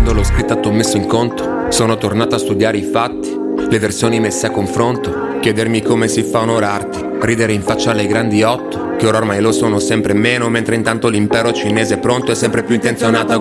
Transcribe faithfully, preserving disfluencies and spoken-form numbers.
Guardando l'ho scritta t'ho messo in conto. Sono tornato a studiare i fatti, le versioni messe a confronto. Chiedermi come si fa a onorarti, ridere in faccia alle grandi otto, che ora ormai lo sono sempre meno, mentre intanto l'impero cinese è pronto e sempre più intenzionato a